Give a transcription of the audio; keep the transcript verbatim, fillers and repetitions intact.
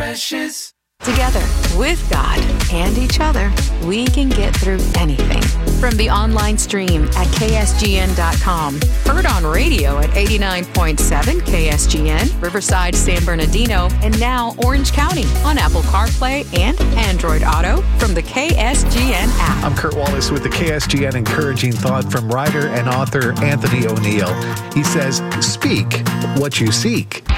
Precious. Together, with God and each other, we can get through anything. From the online stream at K S G N dot com, heard on radio at eighty-nine point seven K S G N, Riverside, San Bernardino, and now Orange County on Apple CarPlay and Android Auto from the K S G N app. I'm Kurt Wallace with the K S G N encouraging thought from writer and author Anthony O'Neill. He says, speak what you seek.